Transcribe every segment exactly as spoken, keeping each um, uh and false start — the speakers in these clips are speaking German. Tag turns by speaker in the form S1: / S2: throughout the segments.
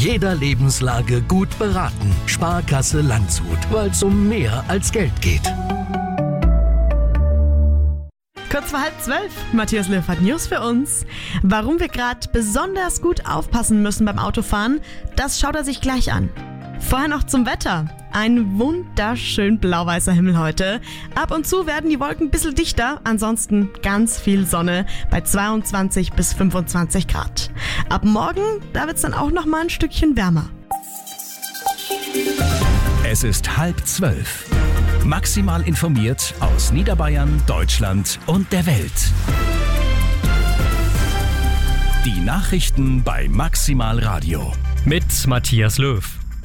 S1: jeder Lebenslage gut beraten. Sparkasse Landshut, weil es um mehr als Geld geht.
S2: Kurz vor halb zwölf, Matthias Löw hat News für uns. Warum wir gerade besonders gut aufpassen müssen beim Autofahren, das schaut er sich gleich an. Vorher noch zum Wetter. Ein wunderschön blau-weißer Himmel heute. Ab und zu werden die Wolken ein bisschen dichter, ansonsten ganz viel Sonne bei zweiundzwanzig bis fünfundzwanzig Grad. Ab morgen, da wird es dann auch noch mal ein Stückchen wärmer.
S1: Es ist halb zwölf. Maximal informiert aus Niederbayern, Deutschland und der Welt. Die Nachrichten bei Maximal Radio.
S3: Mit Matthias Löw.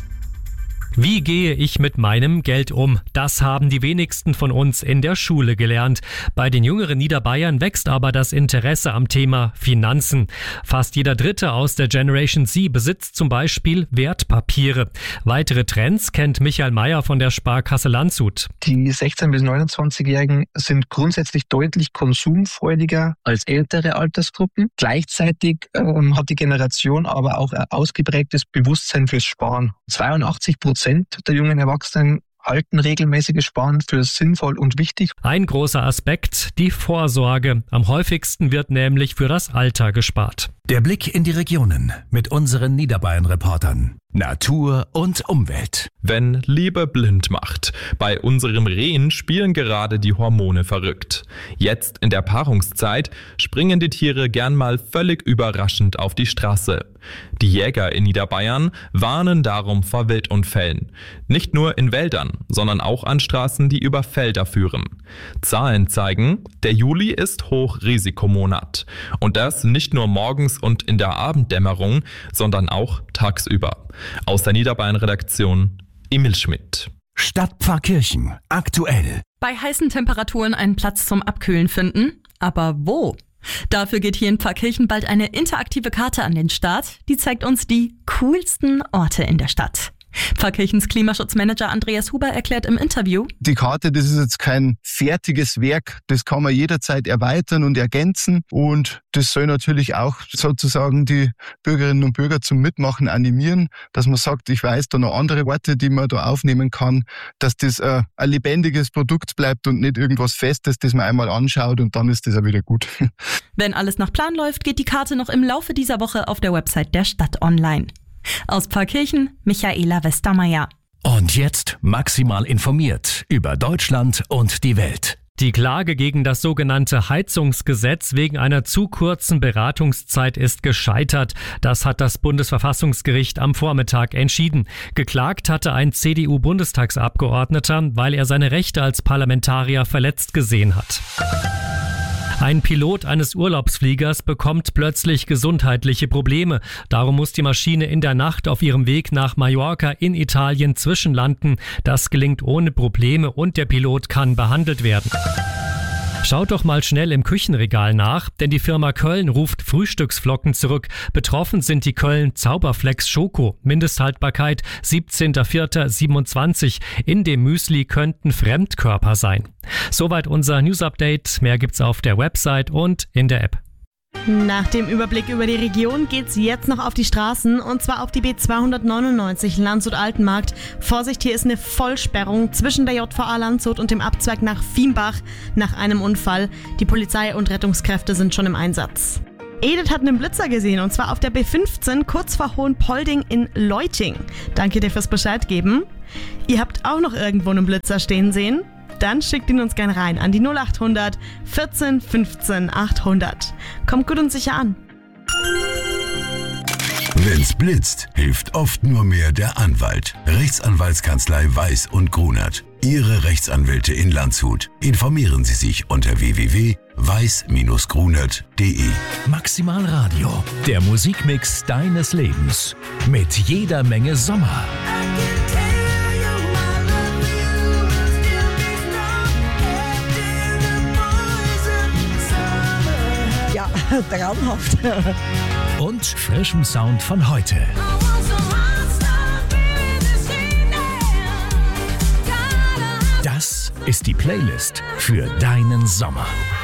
S3: Wie gehe ich mit meinem Geld um? Das haben die wenigsten von uns in der Schule gelernt. Bei den jüngeren Niederbayern wächst aber das Interesse am Thema Finanzen. Fast jeder Dritte aus der Generation Z besitzt zum Beispiel Wertpapiere. Weitere Trends kennt Michael Mayer von der Sparkasse Landshut.
S4: Die sechzehn- bis neunundzwanzigjährigen sind grundsätzlich deutlich konsumfreudiger als ältere Altersgruppen. Gleichzeitig ähm, hat die Generation aber auch ein ausgeprägtes Bewusstsein fürs Sparen. zweiundachtzig Prozent der jungen Erwachsenen halten regelmäßiges Sparen für sinnvoll und wichtig.
S3: Ein großer Aspekt, die Vorsorge. Am häufigsten wird nämlich für das Alter gespart.
S1: Der Blick in die Regionen mit unseren Niederbayern-Reportern. Natur und Umwelt.
S5: Wenn Liebe blind macht. Bei unserem Rehen spielen gerade die Hormone verrückt. Jetzt in der Paarungszeit springen die Tiere gern mal völlig überraschend auf die Straße. Die Jäger in Niederbayern warnen darum vor Wildunfällen. Nicht nur in Wäldern, sondern auch an Straßen, die über Felder führen. Zahlen zeigen, der Juli ist Hochrisikomonat. Und das nicht nur morgens und in der Abenddämmerung, sondern auch tagsüber. Aus der Niederbayern-Redaktion Emil Schmidt.
S1: Stadtpfarrkirchen, aktuell.
S6: Bei heißen Temperaturen einen Platz zum Abkühlen finden? Aber wo? Dafür geht hier in Pfarrkirchen bald eine interaktive Karte an den Start. Die zeigt uns die coolsten Orte in der Stadt. Pfarrkirchens Klimaschutzmanager Andreas Huber erklärt im Interview:
S7: Die Karte, das ist jetzt kein fertiges Werk, das kann man jederzeit erweitern und ergänzen und das soll natürlich auch sozusagen die Bürgerinnen und Bürger zum Mitmachen animieren, dass man sagt, ich weiß da noch andere Orte, die man da aufnehmen kann, dass das äh, ein lebendiges Produkt bleibt und nicht irgendwas Festes, das man einmal anschaut und dann ist das auch wieder gut.
S6: Wenn alles nach Plan läuft, geht die Karte noch im Laufe dieser Woche auf der Website der Stadt online. Aus Pfarrkirchen, Michaela Westermeier.
S1: Und jetzt maximal informiert über Deutschland und die Welt.
S3: Die Klage gegen das sogenannte Heizungsgesetz wegen einer zu kurzen Beratungszeit ist gescheitert. Das hat das Bundesverfassungsgericht am Vormittag entschieden. Geklagt hatte ein C D U-Bundestagsabgeordneter, weil er seine Rechte als Parlamentarier verletzt gesehen hat. Ein Pilot eines Urlaubsfliegers bekommt plötzlich gesundheitliche Probleme. Darum muss die Maschine in der Nacht auf ihrem Weg nach Mallorca in Italien zwischenlanden. Das gelingt ohne Probleme und der Pilot kann behandelt werden. Schaut doch mal schnell im Küchenregal nach, denn die Firma Köln ruft Frühstücksflocken zurück. Betroffen sind die Köln Zauberflex Schoko. Mindesthaltbarkeit siebzehnter vierter siebenundzwanzig. In dem Müsli könnten Fremdkörper sein. Soweit unser News-Update. Mehr gibt's auf der Website und in der App.
S2: Nach dem Überblick über die Region geht's jetzt noch auf die Straßen und zwar auf die B zweihundertneunundneunzig Landshut-Altenmarkt. Vorsicht, hier ist eine Vollsperrung zwischen der J V A Landshut und dem Abzweig nach Viembach nach einem Unfall. Die Polizei und Rettungskräfte sind schon im Einsatz. Edith hat einen Blitzer gesehen und zwar auf der B fünfzehn kurz vor Hohenpolding in Leuting. Danke dir fürs Bescheid geben. Ihr habt auch noch irgendwo einen Blitzer stehen sehen? Dann schickt ihn uns gerne rein an die null achthundert vierzehn fünfzehn achthundert. Kommt gut und sicher an.
S8: Wenn's blitzt, hilft oft nur mehr der Anwalt. Rechtsanwaltskanzlei Weiß und Grunert. Ihre Rechtsanwälte in Landshut. Informieren Sie sich unter w w w punkt weiß Bindestrich grunert punkt d e.
S1: Maximal Radio, der Musikmix deines Lebens. Mit jeder Menge Sommer.
S2: Ja, traumhaft.
S1: Und frischem Sound von heute. Das ist die Playlist für deinen Sommer.